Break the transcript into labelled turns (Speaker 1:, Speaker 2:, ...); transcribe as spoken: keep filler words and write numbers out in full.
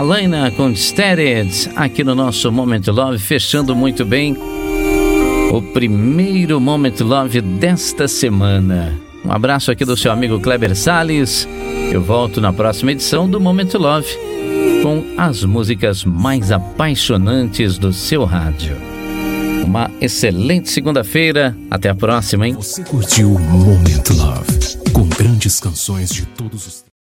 Speaker 1: Alaina com Steady, aqui no nosso Moment Love, fechando muito bem o primeiro Moment Love desta semana. Um abraço aqui do seu amigo Kleber Salles. Eu volto na próxima edição do Moment Love com as músicas mais apaixonantes do seu rádio. Uma excelente segunda-feira. Até a próxima, hein?
Speaker 2: Você curtiu o Moment Love com grandes canções de todos os